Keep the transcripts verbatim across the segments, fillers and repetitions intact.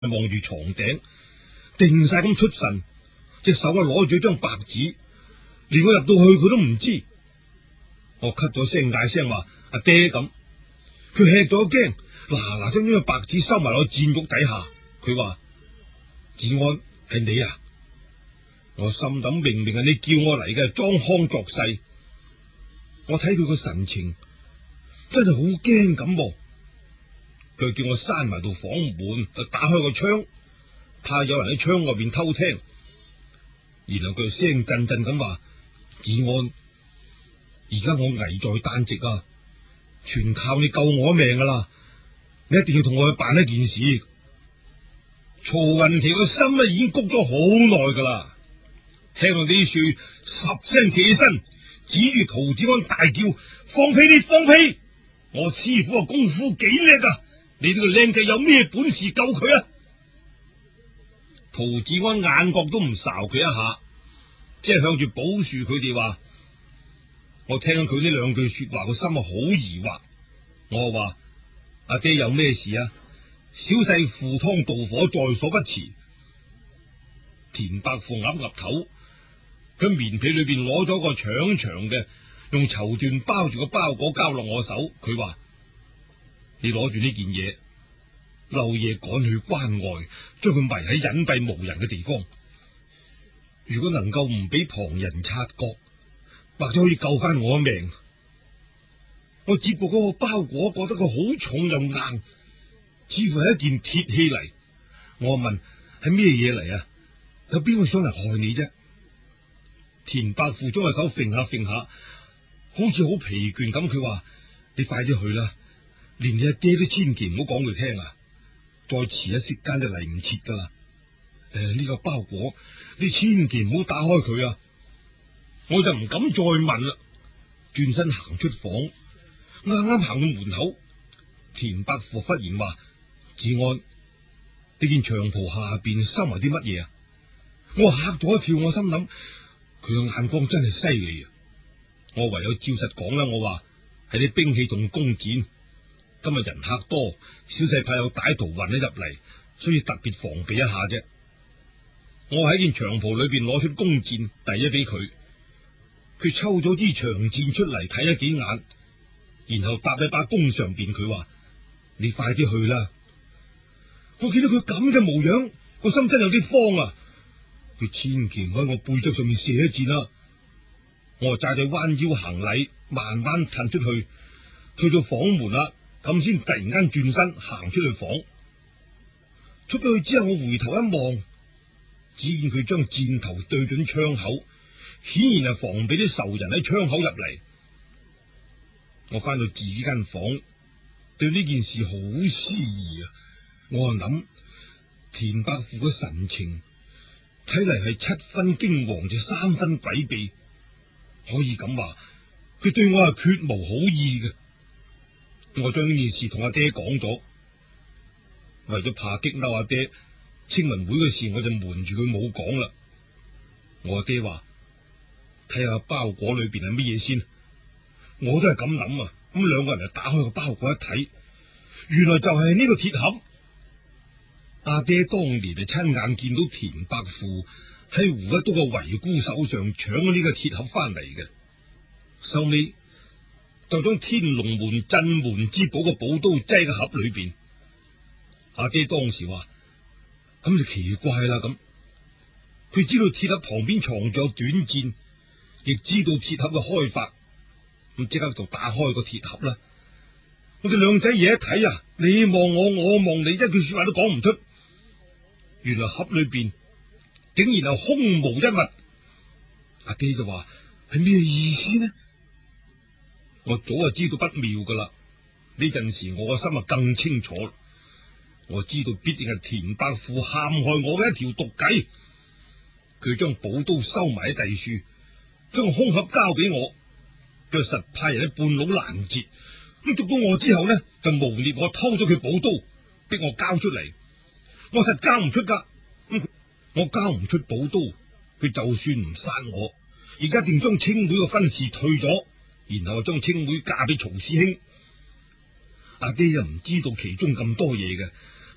望住床頂，定晒咁出神，隻手啊攞住張白紙，連我入到去佢都唔知。我咳咗聲，大聲話阿爹咁，佢吃咗驚，嗱嗱將張白紙收埋落箭竹底下。佢話志安係你啊！我心諗明明係你叫我嚟嘅，裝腔作勢。我睇佢個神情真係好驚咁。佢叫我閂埋道房門，就打開個窗，怕有人喺窗外邊偷聽。然後佢聲震震咁話：志安，而家我危在旦夕啊，全靠你救我命噶啦！你一定要同我去辦一件事。曹雲奇個心咧已經谷咗好耐噶啦，聽到呢處十聲企起身，指住陶子安大叫：放屁！你放屁！我師傅嘅功夫幾叻噶！你呢個靚仔有咩本事救佢啊？陶子安眼角都唔睄佢一下，即係向住寶樹佢哋話：我聽佢呢兩句說話，個心啊好疑惑。我話阿爹有咩事啊？小婿赴湯蹈火在所不辭。田伯父岌岌頭，佢棉被裏邊攞咗個長長嘅用綢緞包住個包裹交落我手。佢話：你攞住呢件嘢，漏夜趕去關外，將佢埋喺隱蔽無人嘅地方。如果能夠唔俾旁人察覺，或者可以救翻我一命。我接過嗰個包裹，覺得佢好重又硬，似乎係一件鐵器嚟。我問係咩嘢嚟啊？有邊個想嚟害你啫？田伯父將個手揈下揈下，好似好疲倦咁。佢話：你快啲去啦，連你阿爹都千祈唔好講佢聽啊！再遲一息間就嚟唔切噶啦。誒、呃，呢、這個包裹你千祈唔好打開佢啊！我就唔敢再問啦，轉身行出房，啱啱行到門口，田伯父忽然話：志安，呢件長袍下邊收埋啲乜嘢啊？我嚇咗一跳，我心諗佢嘅眼光真係犀利啊！我唯有照實講啦，我話係啲兵器同弓箭。今日人客多，小婿怕有歹徒混咗入嚟，所以特別防備一下啫。我喺件長袍裏邊攞出弓箭，遞咗俾佢。佢抽咗支長箭出嚟睇咗幾眼，然後搭喺把弓上邊。佢話：你快啲去啦！我見到佢咁嘅模樣，個心真有啲慌啊！佢千祈唔喺我背脊上面射一箭啦！我就揸住彎腰行禮，慢慢褪出去，去到房門啦，咁先突然間轉身行出去房。出到去之後，我回頭一望，只見佢將箭頭對準窗口，顯然係防備啲仇人喺窗口入嚟。我翻到自己間房，對呢件事好思疑啊！我啊諗田伯父嘅神情，睇嚟係七分驚惶，就三分詭秘。可以咁話，佢對我係絕無好意嘅。我將呢件事同阿爹講咗，為咗怕激嬲阿爹，清明會嘅事我就瞞住佢冇講啦。我阿爹話：睇下包裹裏邊係乜嘢先。我都係咁諗啊。咁兩個人就打開個包裹一睇，原來就係呢個鐵盒。阿爹當年就親眼見到田伯父喺胡一刀嘅遺孤手上搶咗呢個鐵盒翻嚟嘅，收尾就將天龍門鎮門之寶嘅寶刀擠喺盒裏邊。阿爹當時話：咁就奇怪啦。咁佢知道鐵盒旁邊藏住短箭，亦知道鐵盒嘅開法，咁即刻就打開個鐵盒啦。我哋兩仔爺一睇啊，你望我，我望你，一句說話都講唔出。原來盒裏邊竟然係空無一物。阿爹就話：係咩意思呢？我早就知道不妙噶啦。呢陣時我個心啊更清楚。我知道必定係田伯父陷害我嘅一條毒計。佢將寶刀收埋喺第處，將空盒交俾我，佢實派人喺半路攔截。咁捉到我之後呢，就誣衊我偷咗佢寶刀，逼我交出嚟。我實交唔出噶。嗯，我交唔出寶刀，佢就算唔殺我，而家定將青梅嘅婚事退咗，然後將青梅嫁俾曹師兄。阿爹又唔知道其中咁多嘢嘅，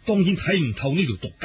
當然睇唔透呢條毒計。